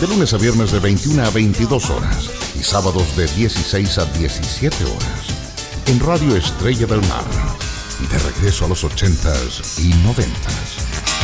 de lunes a viernes de 21 a 22 horas y sábados de 16 a 17 horas. En Radio Estrella del Mar, de regreso a los 80s y 90s.